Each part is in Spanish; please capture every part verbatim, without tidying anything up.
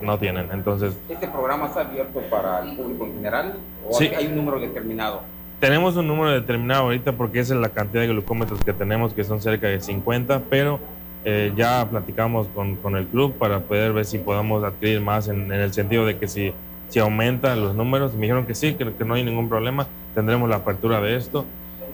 no tienen. Entonces, ¿este programa está abierto para el público en general o sí, hay un número determinado? Tenemos un número determinado ahorita porque esa es la cantidad de glucómetros que tenemos, que son cerca de cincuenta, pero eh, ya platicamos con, con el club para poder ver si podamos adquirir más en, en el sentido de que si, si aumentan los números. Me dijeron que sí, que, que no hay ningún problema, tendremos la apertura de esto.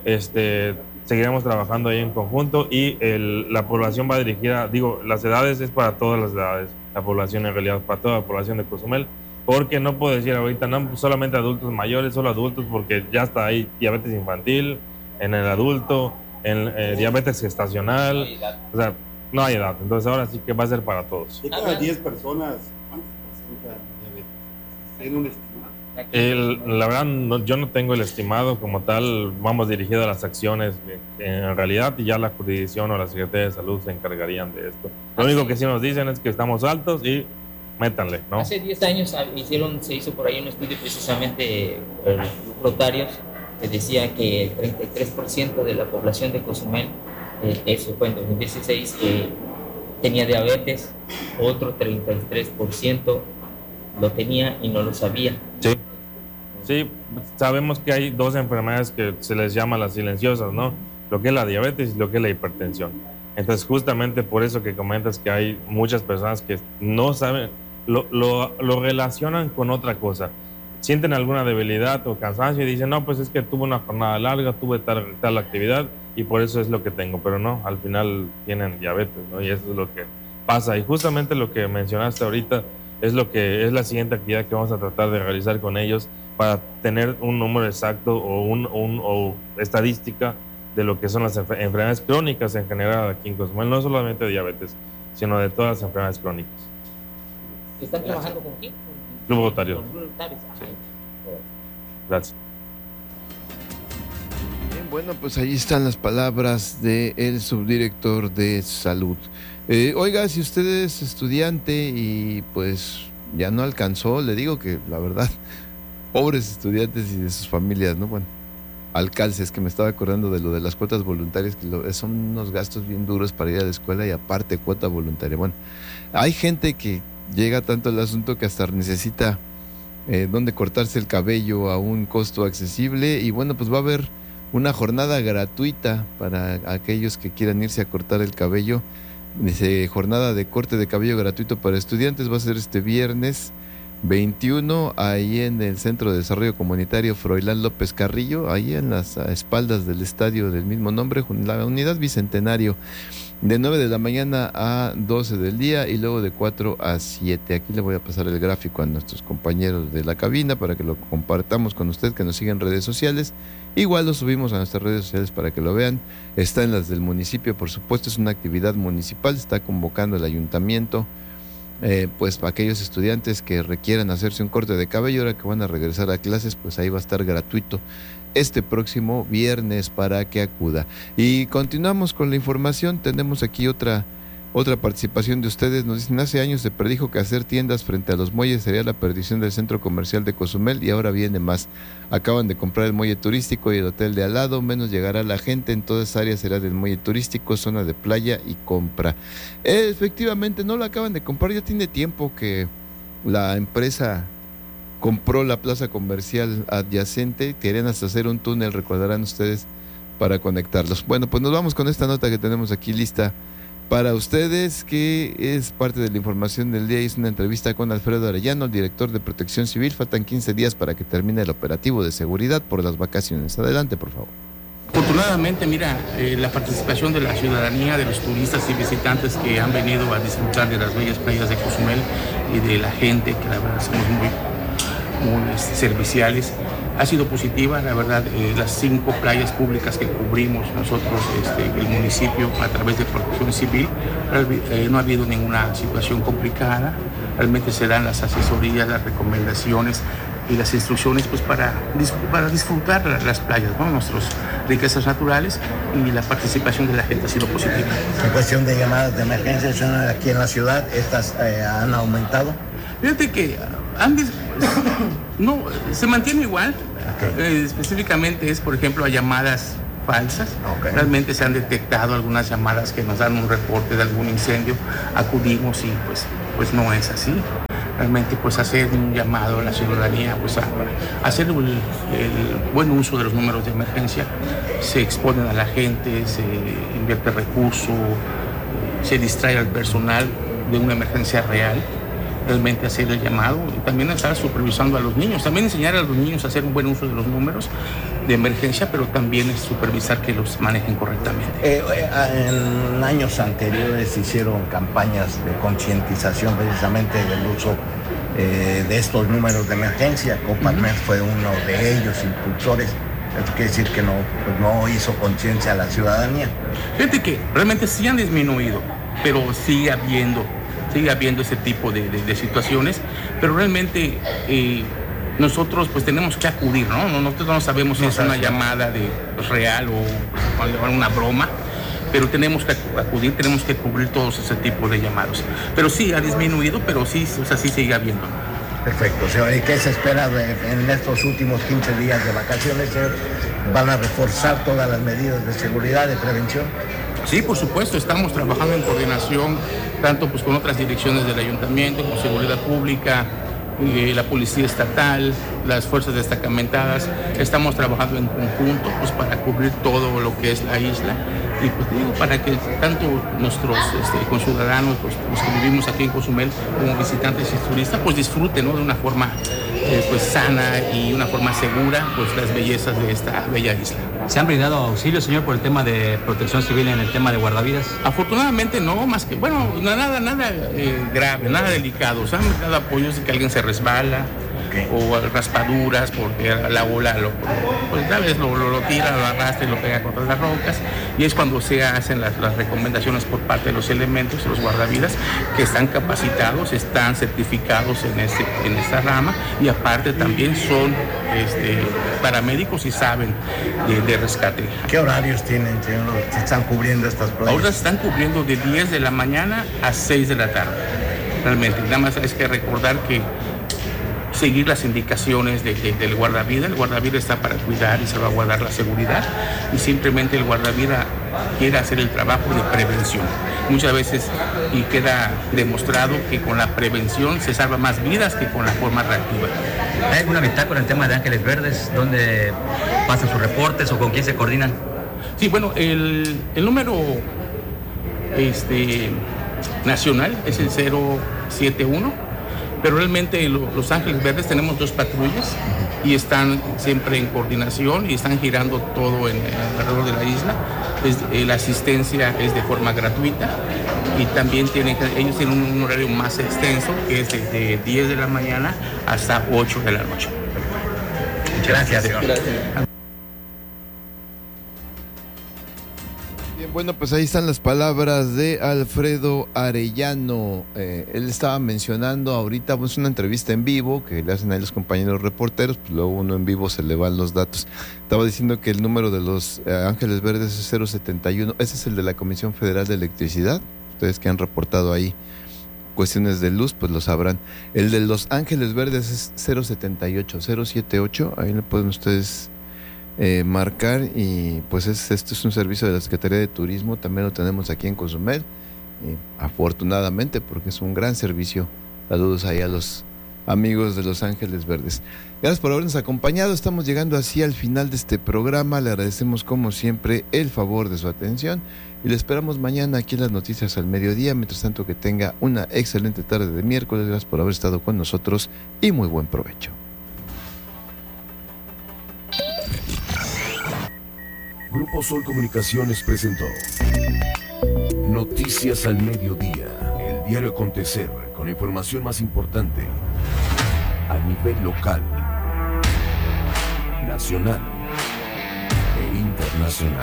Este, seguiremos trabajando ahí en conjunto y el, la población va dirigida, digo, las edades es para todas las edades, la población en realidad, para toda la población de Cozumel. Porque no puedo decir ahorita, no solamente adultos mayores, solo adultos, porque ya está ahí diabetes infantil, en el adulto, en eh, diabetes gestacional, o sea, no hay edad. Entonces ahora sí que va a ser para todos. De cada diez personas, ¿cuántas presenta diabetes? ¿Tiene un estimado? El, la verdad, no, yo no tengo el estimado como tal, vamos dirigidos a las acciones en realidad y ya la jurisdicción o la Secretaría de Salud se encargarían de esto. Lo único que sí nos dicen es que estamos altos y métanle, ¿no? Hace diez años hicieron, se hizo por ahí un estudio precisamente por Rotarios que decía que el treinta y tres por ciento de la población de Cozumel, eh, eso fue en dos mil dieciséis, que tenía diabetes, otro treinta y tres por ciento lo tenía y no lo sabía. Sí, sí, sabemos que hay dos enfermedades que se les llama las silenciosas, ¿no? Lo que es la diabetes y lo que es la hipertensión. Entonces, justamente por eso que comentas que hay muchas personas que no saben, Lo, lo, lo relacionan con otra cosa. Sienten alguna debilidad o cansancio y dicen, no, pues es que tuve una jornada larga, tuve tal, tal actividad y por eso es lo que tengo. Pero no, al final tienen diabetes, ¿no? Y eso es lo que pasa. Y justamente lo que mencionaste ahorita es lo que es la siguiente actividad que vamos a tratar de realizar con ellos para tener un número exacto o, un, un, o estadística de lo que son las enfermedades crónicas en general aquí en Cozumel. No solamente de diabetes, sino de todas las enfermedades crónicas. ¿Están trabajando con quién? Club Rotario. Con Club Rotario. Sí. Gracias. Bien, bueno, pues ahí están las palabras del subdirector de salud. Eh, oiga, si usted es estudiante y pues ya no alcanzó, le digo que la verdad, pobres estudiantes y de sus familias, ¿no? Bueno, alcances, que me estaba acordando de lo de las cuotas voluntarias, que lo, son unos gastos bien duros para ir a la escuela y aparte cuota voluntaria. Bueno, hay gente que llega tanto el asunto que hasta necesita eh, dónde cortarse el cabello a un costo accesible y bueno, pues va a haber una jornada gratuita para aquellos que quieran irse a cortar el cabello. Dice, jornada de corte de cabello gratuito para estudiantes, va a ser este viernes veintiuno, ahí en el Centro de Desarrollo Comunitario Froilán López Carrillo, ahí en las espaldas del estadio del mismo nombre, la Unidad Bicentenario, de nueve de la mañana a doce del día y luego de cuatro a siete. Aquí le voy a pasar el gráfico a nuestros compañeros de la cabina para que lo compartamos con usted, que nos siga en redes sociales. Igual lo subimos a nuestras redes sociales para que lo vean. Está en las del municipio, por supuesto, es una actividad municipal, está convocando el ayuntamiento. Eh, pues para aquellos estudiantes que requieran hacerse un corte de cabello ahora que van a regresar a clases, pues ahí va a estar gratuito este próximo viernes para que acuda. Y continuamos con la información. Tenemos aquí otra otra participación de ustedes. Nos dicen, hace años se predijo que hacer tiendas frente a los muelles sería la perdición del centro comercial de Cozumel y ahora viene más. Acaban de comprar el muelle turístico y el hotel de al lado, menos llegará la gente, en toda esa área será del muelle turístico, zona de playa y compra. Eh, efectivamente, no lo acaban de comprar, ya tiene tiempo que la empresa compró la plaza comercial adyacente, querían hasta hacer un túnel, recordarán ustedes, para conectarlos. Bueno, pues nos vamos con esta nota que tenemos aquí lista para ustedes, que es parte de la información del día. Es una entrevista con Alfredo Arellano, el director de Protección Civil. Faltan quince días para que termine el operativo de seguridad por las vacaciones. Adelante, por favor. Afortunadamente, mira, eh, la participación de la ciudadanía, de los turistas y visitantes que han venido a disfrutar de las bellas playas de Cozumel y de la gente, que la verdad somos muy, muy este, serviciales, ha sido positiva. La verdad, eh, las cinco playas públicas que cubrimos nosotros, este, el municipio, a través de Protección Civil, eh, no ha habido ninguna situación complicada. Realmente se dan las asesorías, las recomendaciones y las instrucciones pues para, para disfrutar las playas, ¿no? Nuestras riquezas naturales, y la participación de la gente ha sido positiva. En cuestión de llamadas de emergencia aquí en la ciudad, ¿estas eh, han aumentado? Fíjate que han, no, se mantiene igual. Okay. Eh, específicamente es, por ejemplo, a llamadas falsas. Okay. Realmente se han detectado algunas llamadas que nos dan un reporte de algún incendio, acudimos y pues, pues no es así. realmente pues hacer un llamado a la ciudadanía pues a, a hacer el, el buen uso de los números de emergencia. Se exponen a la gente, se invierte recursos, se distrae al personal de una emergencia real, realmente hacer el llamado y también estar supervisando a los niños, también enseñar a los niños a hacer un buen uso de los números de emergencia, pero también es supervisar que los manejen correctamente. Eh, en años anteriores se hicieron campañas de concientización precisamente del uso eh, de estos números de emergencia. Coparmex uh-huh. fue uno de ellos, impulsores. Esto quiere decir que no, pues no hizo conciencia a la ciudadanía. Fíjate que realmente sí han disminuido, pero sigue habiendo, sigue habiendo ese tipo de, de, de situaciones, pero realmente eh, nosotros pues tenemos que acudir, ¿no? Nosotros no sabemos si no es una llamada de pues, real o, o una broma, pero tenemos que acudir, tenemos que cubrir todos ese tipo de llamados. Pero sí ha disminuido, pero sí, o sea, sí sigue habiendo. Perfecto, señor. ¿Y qué se espera de, en estos últimos quince días de vacaciones, señor? ¿Van a reforzar todas las medidas de seguridad, de prevención? Sí, por supuesto, estamos trabajando en coordinación, tanto pues con otras direcciones del ayuntamiento, con seguridad pública, eh, la policía estatal, las fuerzas destacamentadas. Estamos trabajando en conjunto pues para cubrir todo lo que es la isla y pues digo, para que tanto nuestros este, conciudadanos, pues, los que vivimos aquí en Cozumel, como visitantes y turistas, pues disfruten, ¿no?, de una forma eh, pues sana y una forma segura pues las bellezas de esta bella isla. ¿Se han brindado auxilio, señor, por el tema de protección civil en el tema de guardavidas? Afortunadamente no, más que, bueno, nada, nada eh, grave, nada delicado. Se han brindado apoyos de que alguien se resbala, okay, o raspaduras porque la ola lo, pues tal vez lo, lo, lo tira, lo arrastra y lo pega contra las rocas, y es cuando se hacen las, las recomendaciones por parte de los elementos, los guardavidas, que están capacitados, están certificados en, este, en esta rama, y aparte también son este, paramédicos y saben de, de rescate. ¿Qué horarios tienen, señor? ¿Se están cubriendo estas playas? Ahora se están cubriendo de diez de la mañana a seis de la tarde, realmente. Nada más es que recordar que seguir las indicaciones de, de, del guardavida. El guardavida está para cuidar y salvaguardar la seguridad, y simplemente el guardavida quiere hacer el trabajo de prevención. Muchas veces, y queda demostrado que con la prevención se salva más vidas que con la forma reactiva. ¿Hay alguna ventaja con el tema de Ángeles Verdes? ¿Dónde pasan sus reportes o con quién se coordinan? Sí, bueno, el, el número este, nacional es el cero siete uno, pero realmente lo, Los Ángeles Verdes tenemos dos patrullas y están siempre en coordinación y están girando todo en, en alrededor de la isla. Es, eh, la asistencia es de forma gratuita, y también tienen, ellos tienen un, un horario más extenso, que es desde diez de la mañana hasta ocho de la noche. Gracias, señor. Gracias. Bien, bueno, pues ahí están las palabras de Alfredo Arellano. Eh, él estaba mencionando ahorita, pues una entrevista en vivo que le hacen a los compañeros reporteros, pues luego uno en vivo se le van los datos. Estaba diciendo que el número de los eh, Ángeles Verdes es cero setenta y uno, ese es el de la Comisión Federal de Electricidad. Ustedes que han reportado ahí cuestiones de luz, pues lo sabrán. El de Los Ángeles Verdes es cero setenta y ocho, cero setenta y ocho, ahí le pueden ustedes eh, marcar, y pues es, esto es un servicio de la Secretaría de Turismo, también lo tenemos aquí en Cozumel, eh, afortunadamente, porque es un gran servicio. Saludos ahí a los amigos de Los Ángeles Verdes. Gracias por habernos acompañado, estamos llegando así al final de este programa, le agradecemos como siempre el favor de su atención, y le esperamos mañana aquí en las noticias al mediodía. Mientras tanto, que tenga una excelente tarde de miércoles. Gracias por haber estado con nosotros y muy buen provecho. Grupo Sol Comunicaciones presentó Noticias al Mediodía, el diario acontecer con la información más importante a nivel local, nacional e internacional.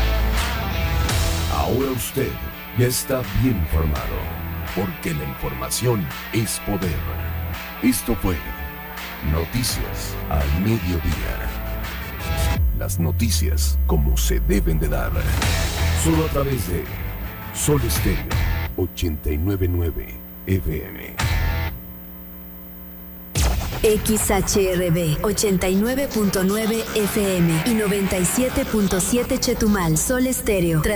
Ahora usted ya está bien informado, porque la información es poder. Esto fue Noticias al Mediodía. Las noticias como se deben de dar. Solo a través de Sol Estéreo ochenta y nueve punto nueve F M. X H R B ochenta y nueve punto nueve F M y noventa y siete punto siete Chetumal. Sol Estéreo.